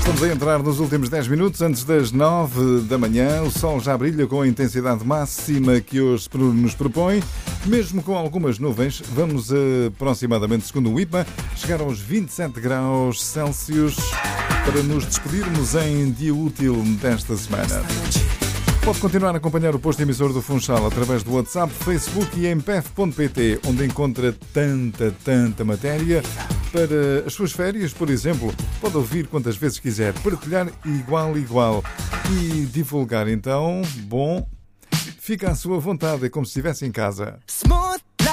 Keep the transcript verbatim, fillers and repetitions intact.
Estamos a entrar nos últimos dez minutos antes das nove da manhã. O sol já brilha com a intensidade máxima que hoje nos propõe. Mesmo com algumas nuvens, vamos aproximadamente, segundo o IPMA, chegar aos vinte e sete graus Celsius para nos despedirmos em dia útil desta semana. Pode continuar a acompanhar o posto emissor do Funchal através do WhatsApp, Facebook e em p f ponto p t, onde encontra tanta, tanta matéria para as suas férias, por exemplo. Pode ouvir quantas vezes quiser, partilhar igual, igual e divulgar. Então, bom, fica à sua vontade, é como se estivesse em casa. Smooth.